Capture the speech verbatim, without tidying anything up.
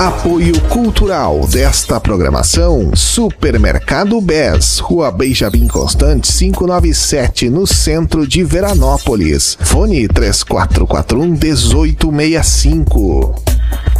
Apoio cultural desta programação: Supermercado Bes, Rua Benjamin Constant, quinhentos e noventa e sete, no centro de Veranópolis. Fone três quatro quatro um, oito oito seis cinco.